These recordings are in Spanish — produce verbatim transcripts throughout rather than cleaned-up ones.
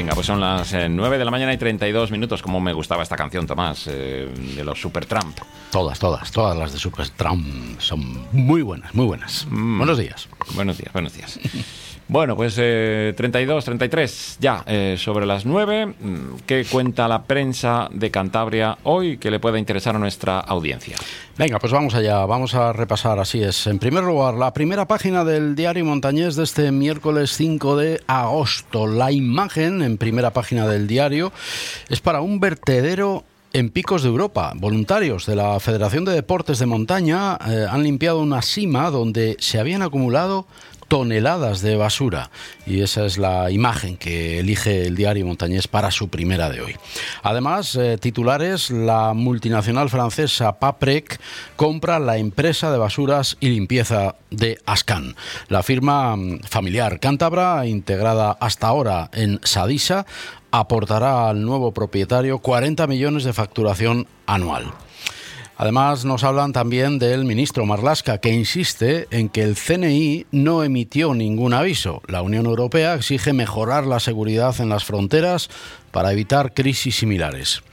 Venga, pues son las eh, nueve de la mañana y treinta y dos minutos. Como me gustaba esta canción, Tomás, eh, de los Supertramp. Todas, todas, todas las de Supertramp son muy buenas, muy buenas. Mm. Buenos días. Buenos días, buenos días. Bueno, pues eh, treinta y dos, treinta y tres, ya eh, sobre las nueve. ¿Qué cuenta la prensa de Cantabria hoy que le pueda interesar a nuestra audiencia? Venga, pues vamos allá, vamos a repasar, así es. En primer lugar, la primera página del Diario Montañés de este miércoles cinco de agosto. La imagen en primera página del diario es para un vertedero en Picos de Europa. Voluntarios de la Federación de Deportes de Montaña eh, han limpiado una sima donde se habían acumulado toneladas de basura, y esa es la imagen que elige el Diario Montañés para su primera de hoy. Además, eh, titulares: la multinacional francesa Paprec compra la empresa de basuras y limpieza de Ascan. La firma familiar cántabra, integrada hasta ahora en Sadisa, aportará al nuevo propietario cuarenta millones de facturación anual. Además, nos hablan también del ministro Marlaska, que insiste en que el C N I no emitió ningún aviso. La Unión Europea exige mejorar la seguridad en las fronteras para evitar crisis similares.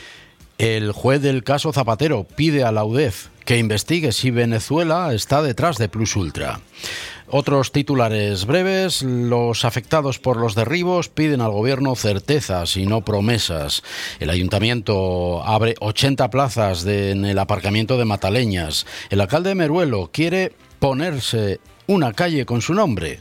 El juez del caso Zapatero pide a la U D E F que investigue si Venezuela está detrás de Plus Ultra. Otros titulares breves: los afectados por los derribos piden al gobierno certezas y no promesas. El ayuntamiento abre ochenta plazas de, en el aparcamiento de Mataleñas. El alcalde de Meruelo quiere ponerse una calle con su nombre.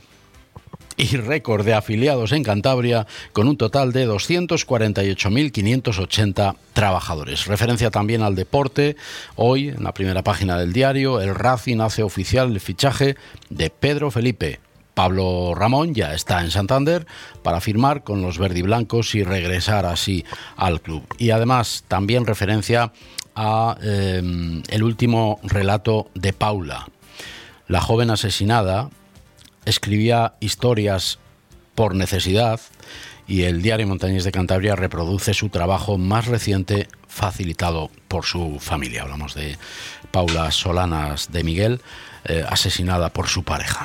Y récord de afiliados en Cantabria, con un total de doscientos cuarenta y ocho mil quinientos ochenta trabajadores. Referencia también al deporte. Hoy, en la primera página del diario, el Racing hace oficial el fichaje de Pedro Felipe. Pablo Ramón ya está en Santander para firmar con los verdiblancos y regresar así al club. Y además, también referencia a eh, el último relato de Paula. La joven asesinada escribía historias por necesidad, y el Diario Montañés de Cantabria reproduce su trabajo más reciente, facilitado por su familia. Hablamos de Paula Solanas de Miguel, eh, asesinada por su pareja.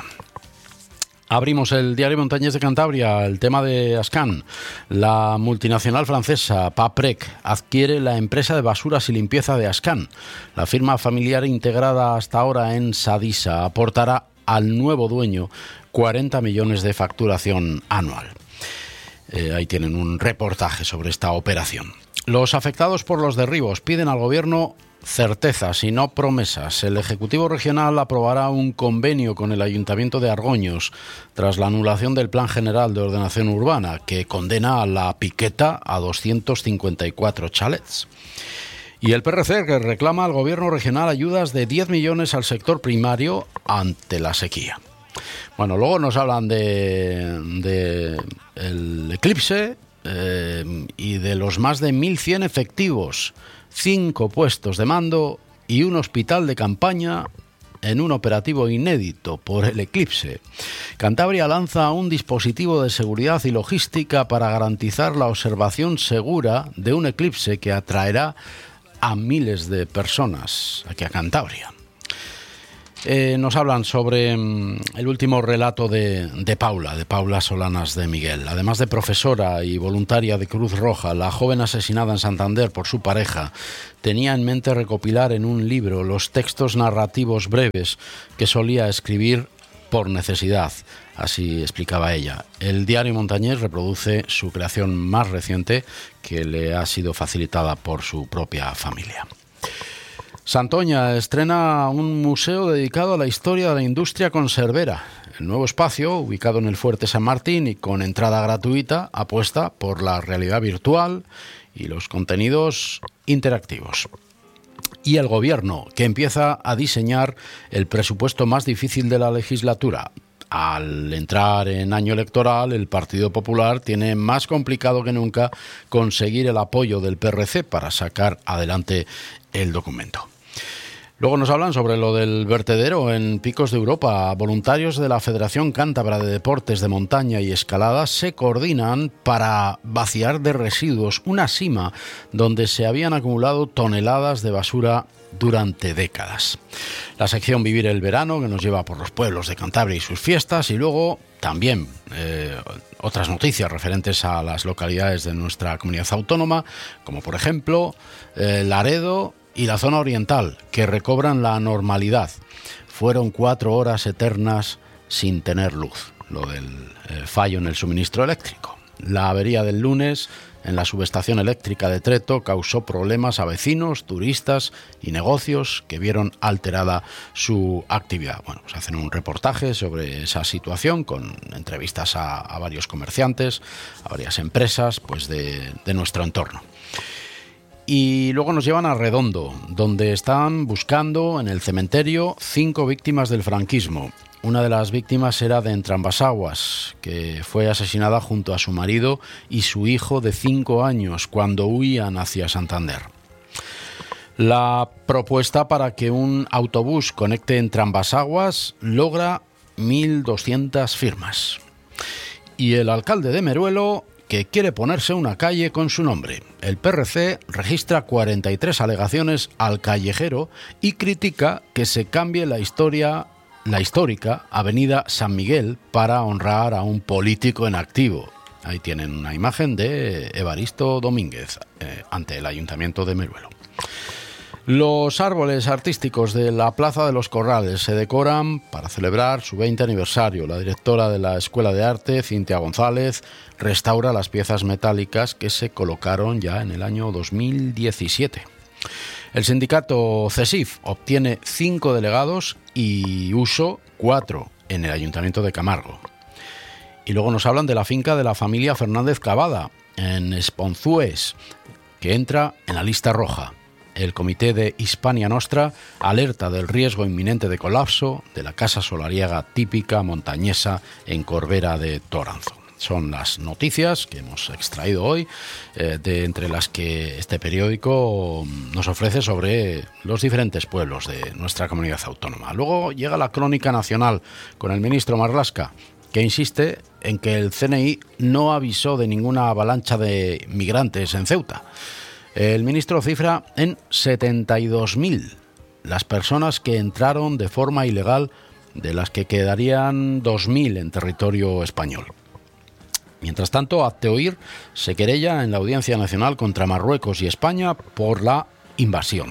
Abrimos el Diario Montañés de Cantabria, el tema de Ascan. La multinacional francesa Paprec adquiere la empresa de basuras y limpieza de Ascan. La firma familiar, integrada hasta ahora en Sadisa, aportará al nuevo dueño cuarenta millones de facturación anual. Eh, ahí tienen un reportaje sobre esta operación. Los afectados por los derribos piden al gobierno certezas y no promesas. El Ejecutivo Regional aprobará un convenio con el Ayuntamiento de Argoños tras la anulación del Plan General de Ordenación Urbana, que condena a la piqueta a doscientos cincuenta y cuatro chalets. Y el P R C, que reclama al gobierno regional ayudas de diez millones al sector primario ante la sequía. Bueno, luego nos hablan de, de el eclipse eh, y de los más de mil cien efectivos, cinco puestos de mando y un hospital de campaña en un operativo inédito por el eclipse. Cantabria lanza un dispositivo de seguridad y logística para garantizar la observación segura de un eclipse que atraerá a miles de personas aquí a Cantabria. Eh, nos hablan sobre mm, el último relato de, de Paula, de Paula Solanas de Miguel. Además de profesora y voluntaria de Cruz Roja, la joven asesinada en Santander por su pareja tenía en mente recopilar en un libro los textos narrativos breves que solía escribir por necesidad. Así explicaba ella. El Diario Montañés reproduce su creación más reciente, que le ha sido facilitada por su propia familia. Santoña estrena un museo dedicado a la historia de la industria conservera. El nuevo espacio, ubicado en el Fuerte San Martín y con entrada gratuita, apuesta por la realidad virtual y los contenidos interactivos. Y el Gobierno, que empieza a diseñar el presupuesto más difícil de la legislatura. Al entrar en año electoral, el Partido Popular tiene más complicado que nunca conseguir el apoyo del P R C para sacar adelante el documento. Luego nos hablan sobre lo del vertedero en Picos de Europa. Voluntarios de la Federación Cántabra de Deportes de Montaña y Escalada se coordinan para vaciar de residuos una sima donde se habían acumulado toneladas de basura durante décadas. La sección Vivir el Verano, que nos lleva por los pueblos de Cantabria y sus fiestas, y luego también eh, otras noticias referentes a las localidades de nuestra comunidad autónoma, como por ejemplo eh, Laredo y la zona oriental, que recobran la normalidad. Fueron cuatro horas eternas sin tener luz, lo del eh, fallo en el suministro eléctrico. La avería del lunes en la subestación eléctrica de Treto causó problemas a vecinos, turistas y negocios que vieron alterada su actividad. Bueno, pues hacen un reportaje sobre esa situación con entrevistas a, a varios comerciantes, a varias empresas pues de, de nuestro entorno. Y luego nos llevan a Redondo, donde están buscando en el cementerio cinco víctimas del franquismo. Una de las víctimas era de Entrambasaguas, que fue asesinada junto a su marido y su hijo de cinco años cuando huían hacia Santander. La propuesta para que un autobús conecte Entrambasaguas logra mil doscientas firmas. Y el alcalde de Meruelo, que quiere ponerse una calle con su nombre. El P R C registra cuarenta y tres alegaciones al callejero y critica que se cambie la historia la histórica Avenida San Miguel para honrar a un político en activo. Ahí tienen una imagen de Evaristo Domínguez eh, ante el Ayuntamiento de Meruelo. Los árboles artísticos de la Plaza de los Corrales se decoran para celebrar su veinte aniversario. La directora de la Escuela de Arte, Cintia González, restaura las piezas metálicas que se colocaron ya en el año dos mil diecisiete. El sindicato CESIF obtiene cinco delegados y Uso cuatro en el Ayuntamiento de Camargo. Y luego nos hablan de la finca de la familia Fernández Cavada, en Esponzués, que entra en la lista roja. El comité de Hispania Nostra alerta del riesgo inminente de colapso de la casa solariega típica montañesa en Corbera de Toranzo. Son las noticias que hemos extraído hoy, eh, de entre las que este periódico nos ofrece sobre los diferentes pueblos de nuestra comunidad autónoma. Luego llega la crónica nacional con el ministro Marlaska, que insiste en que el C N I no avisó de ninguna avalancha de migrantes en Ceuta. El ministro cifra en setenta y dos mil las personas que entraron de forma ilegal, de las que quedarían dos mil en territorio español. Mientras tanto, Hazte Oír se querella en la Audiencia Nacional contra Marruecos y España por la invasión.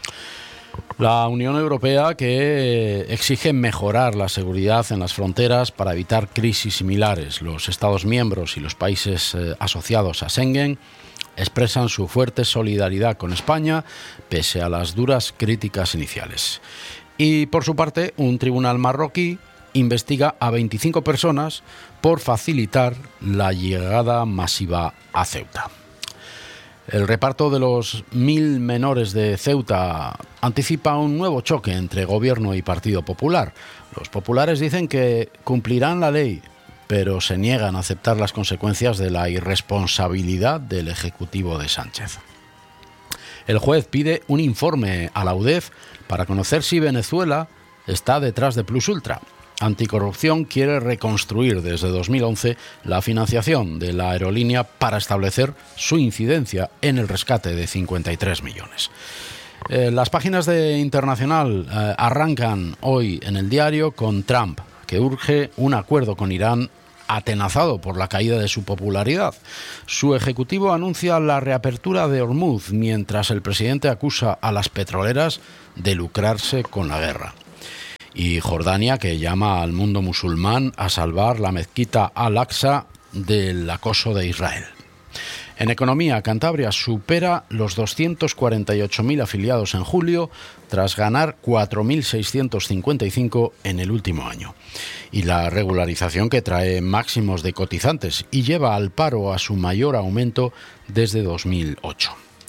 La Unión Europea, que exige mejorar la seguridad en las fronteras para evitar crisis similares. Los Estados miembros y los países eh, asociados a Schengen expresan su fuerte solidaridad con España pese a las duras críticas iniciales. Y por su parte, un tribunal marroquí investiga a veinticinco personas por facilitar la llegada masiva a Ceuta. El reparto de los mil menores de Ceuta anticipa un nuevo choque entre gobierno y Partido Popular. Los populares dicen que cumplirán la ley, pero se niegan a aceptar las consecuencias de la irresponsabilidad del Ejecutivo de Sánchez. El juez pide un informe a la U D E F para conocer si Venezuela está detrás de Plus Ultra. Anticorrupción quiere reconstruir desde dos mil once la financiación de la aerolínea para establecer su incidencia en el rescate de cincuenta y tres millones. Eh, las páginas de Internacional eh, arrancan hoy en el diario con Trump, que urge un acuerdo con Irán atenazado por la caída de su popularidad. Su ejecutivo anuncia la reapertura de Hormuz, mientras el presidente acusa a las petroleras de lucrarse con la guerra. Y Jordania, que llama al mundo musulmán a salvar la mezquita Al-Aqsa del acoso de Israel. En economía, Cantabria supera los doscientos cuarenta y ocho mil afiliados en julio, tras ganar cuatro mil seiscientos cincuenta y cinco en el último año. Y la regularización que trae máximos de cotizantes y lleva al paro a su mayor aumento desde dos mil ocho.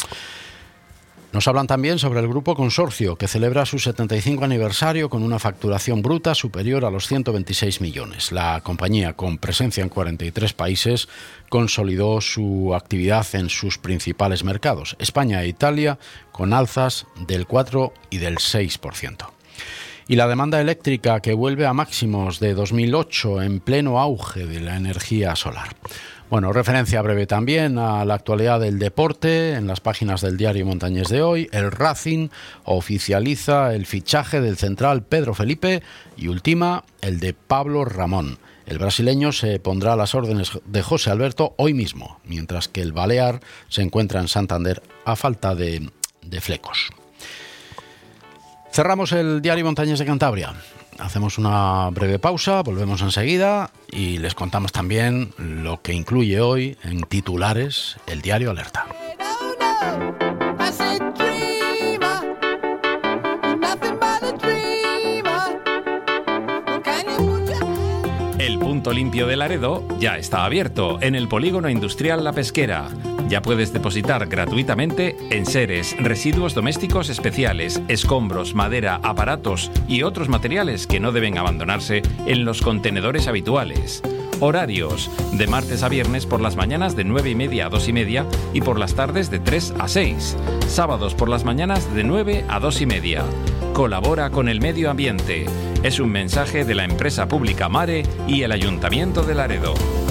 Nos hablan también sobre el Grupo Consorcio, que celebra su setenta y cinco aniversario con una facturación bruta superior a los ciento veintiséis millones. La compañía, con presencia en cuarenta y tres países, consolidó su actividad en sus principales mercados, España e Italia, con alzas del cuatro y del seis por ciento. Y la demanda eléctrica, que vuelve a máximos de dos mil ocho en pleno auge de la energía solar. Bueno, referencia breve también a la actualidad del deporte en las páginas del diario Montañés de hoy. El Racing oficializa el fichaje del central Pedro Felipe y ultima el de Pablo Ramón. El brasileño se pondrá a las órdenes de José Alberto hoy mismo, mientras que el balear se encuentra en Santander a falta de, de flecos. Cerramos el Diario Montañés de Cantabria. Hacemos una breve pausa, volvemos enseguida y les contamos también lo que incluye hoy en titulares el Diario Alerta. El punto limpio de Laredo ya está abierto en el polígono industrial La Pesquera. Ya puedes depositar gratuitamente enseres, residuos domésticos especiales, escombros, madera, aparatos y otros materiales que no deben abandonarse en los contenedores habituales. Horarios: de martes a viernes por las mañanas de nueve y media a dos y media y por las tardes de tres a seis. Sábados por las mañanas de nueve a dos y media. Colabora con el medio ambiente. Es un mensaje de la empresa pública Mare y el Ayuntamiento de Laredo.